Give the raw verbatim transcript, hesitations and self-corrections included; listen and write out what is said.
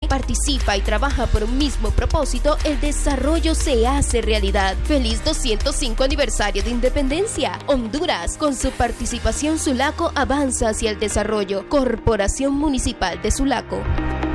participa y trabaja por un mismo propósito, el desarrollo se hace realidad. Feliz doscientos cinco aniversario de independencia. Honduras, con su participación Sulaco avanza hacia el desarrollo. Corporación Municipal de Sulaco.